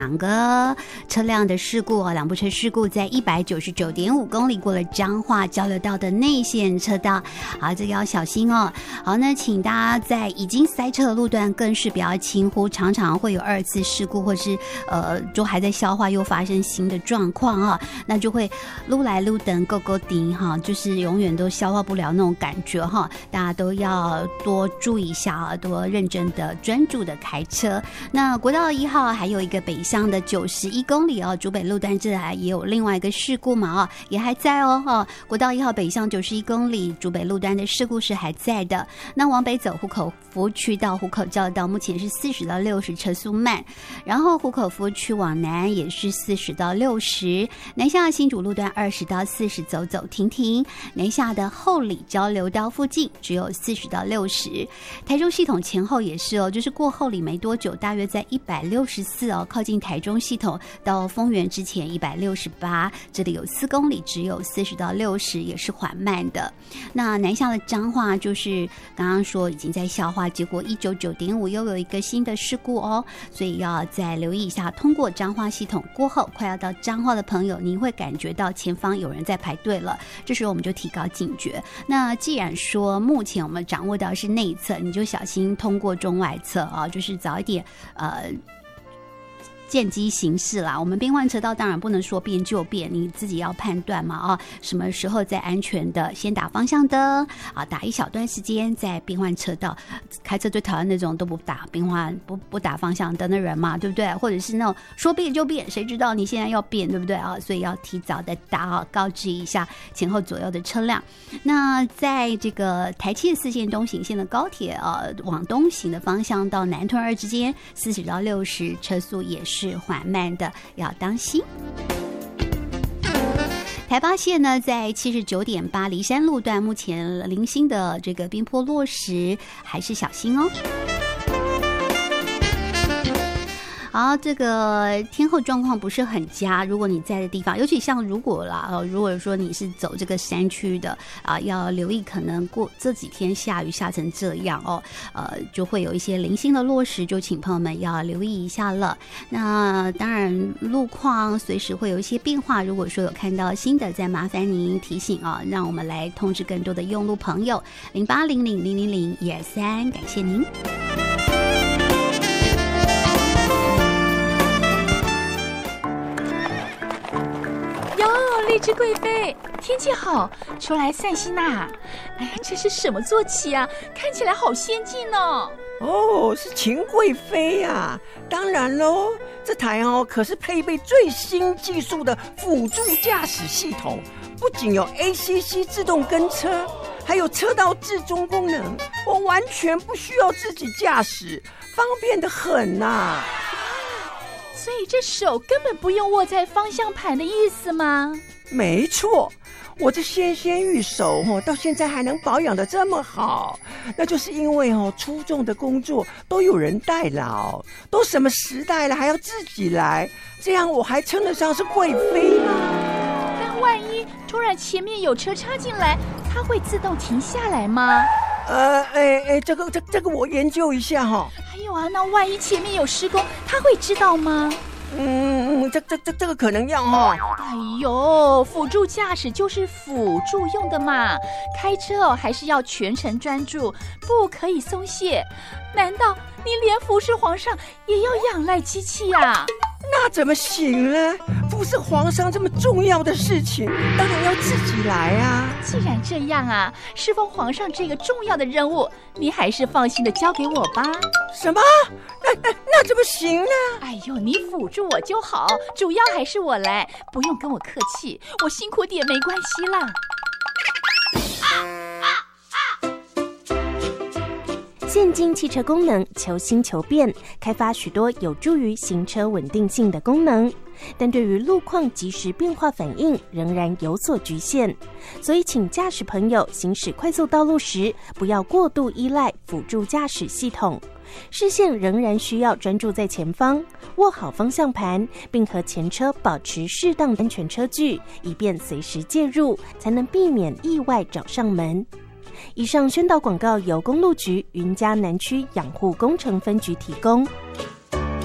两个车辆的事故两部车事故在 199.5 公里过了彰化交流道的内线车道，好，这个要小心哦。好，那请大家在已经塞车的路段更是不要轻忽，常常会有2次事故，或是就还在消化又发生新的状况啊，那就会撸来撸等勾勾顶哈，就是永远都消化不了那种感觉哈，大家都要多注意一下啊，多认真的专注的开车。那国道1号还有一个北向的91公里哦，竹北路段这还也有另外一个事故嘛也还在哦国道1号北向91公里竹北路段的事故是还在的。那往北走，湖口服务区到湖口交流道目前是40到60车速慢，然后湖口服务区往南也是40到60，南下新竹路段20到40走走停停，南下的后里交流道附近只有40到60。台中系统前后也是哦，就是过后里没多久，大约在164哦，靠近台中系统到丰原之前168，这里有4公里只有40到60，也是缓慢的。那南下的彰化就是刚刚说已经在消化，结果199.5又有一个新的事故哦，所以要再留意一下。通过彰化系统过后，快要到彰化的朋友，你会感觉到前方有人在排队了，这时候我们就提高警觉。那既然说目前我们掌握到是内侧，你就小心通过中外侧啊，就是早一点见机行事啦。我们变换车道当然不能说变就变，你自己要判断嘛什么时候在安全的先打方向灯打一小段时间再变换车道。开车最讨厌那种都不打变换不打方向灯的人嘛，对不对？或者是那种说变就变，谁知道你现在要变，对不对所以要提早的打告知一下前后左右的车辆。那在这个台74线东行线的高铁往东行的方向到南屯2之间40到60车速也是缓慢的，要当心。台8线呢，在79.8梨山路段，目前零星的这个边坡落石，还是小心哦。好，这个天候状况不是很佳，如果你在的地方，尤其像如果说你是走这个山区的要留意可能过这几天下雨下成这样就会有一些零星的落石，就请朋友们要留意一下了。那当然路况随时会有一些变化，如果说有看到新的，再麻烦您提醒让我们来通知更多的用路朋友。0800000123，感谢您。 荔枝贵妃，天气好，出来散心呐！哎呀，这是什么坐骑啊？看起来好先进哦！ 是秦贵妃呀！当然喽，这台可是配备最新技术的辅助驾驶系统，不仅有 ACC 自动跟车，还有车道置中功能，我完全不需要自己驾驶，方便得很呐！ 所以这手根本不用握在方向盘的意思吗？ 没错，我这纤纤玉手到现在还能保养得这么好，那就是因为出众的工作都有人代劳，都什么时代了还要自己来，这样我还称得上是贵妃吗？ 但万一突然前面有车插进来，它会自动停下来吗？ 这个我研究一下还有那万一前面有施工，他会知道吗？ 这个可能要哎呦，辅助驾驶就是辅助用的嘛，开车还是要全程专注，不可以松懈。难道你连服侍皇上也要仰赖机器呀？ 那怎么行呢？服侍皇上这么重要的事情，当然要自己来啊！ 既然这样侍奉皇上这个重要的任务，你还是放心的交给我吧。 什么？那怎么行呢？ 哎呦，你辅助我就好，主要还是我来，不用跟我客气，我辛苦点没关系啦。 现今汽车功能求新求变，开发许多有助于行车稳定性的功能，但对于路况及时变化反应仍然有所局限，所以请驾驶朋友行驶快速道路时，不要过度依赖辅助驾驶系统，视线仍然需要专注在前方，握好方向盘，并和前车保持适当安全车距，以便随时介入，才能避免意外找上门。以上宣导广告由公路局云嘉南区养护工程分局提供。